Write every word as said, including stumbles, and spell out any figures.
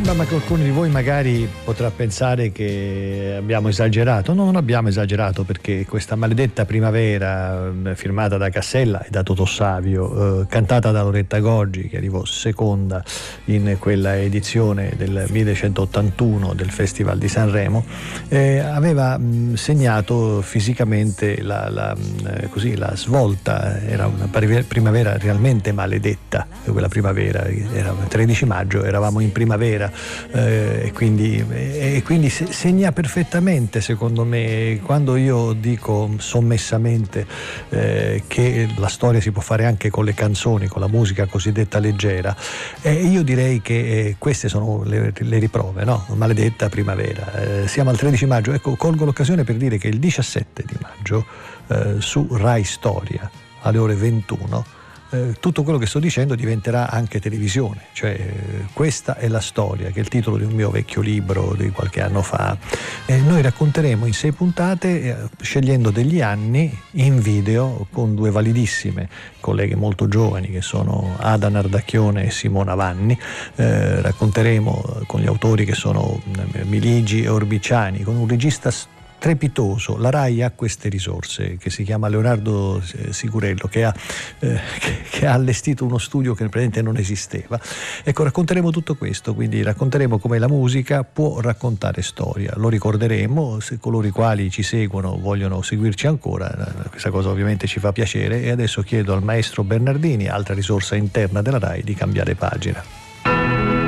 Ma qualcuno di voi magari potrà pensare che abbiamo esagerato. No, non abbiamo esagerato, perché questa maledetta primavera, firmata da Cassella e da Totò Savio, eh, cantata da Loretta Goggi, che arrivò seconda in quella edizione del millecentottantuno del Festival di Sanremo, eh, aveva mh, segnato fisicamente la, la, mh, così, la svolta. Era una primavera realmente maledetta, quella primavera, era il tredici maggio, eravamo in primavera. Eh, e quindi, e quindi segna perfettamente, secondo me, quando io dico sommessamente eh, che la storia si può fare anche con le canzoni, con la musica cosiddetta leggera, eh, io direi che eh, queste sono le, le riprove, no? Maledetta primavera. Eh, siamo al tredici maggio, ecco, colgo l'occasione per dire che il diciassette di maggio eh, su Rai Storia alle ore ventuno tutto quello che sto dicendo diventerà anche televisione, cioè questa è la storia, che è il titolo di un mio vecchio libro di qualche anno fa. E noi racconteremo in sei puntate, scegliendo degli anni, in video, con due validissime colleghe molto giovani che sono Ada Nardacchione e Simona Vanni. Eh, racconteremo con gli autori che sono Miligi e Orbiciani, con un regista strepitoso. La Rai ha queste risorse, che si chiama Leonardo Sicurello, che ha, eh, che, che ha allestito uno studio che praticamente non esisteva. Ecco, racconteremo tutto questo, quindi racconteremo come la musica può raccontare storia. Lo ricorderemo, se coloro i quali ci seguono vogliono seguirci ancora, questa cosa ovviamente ci fa piacere. E adesso chiedo al maestro Bernardini, altra risorsa interna della Rai, di cambiare pagina.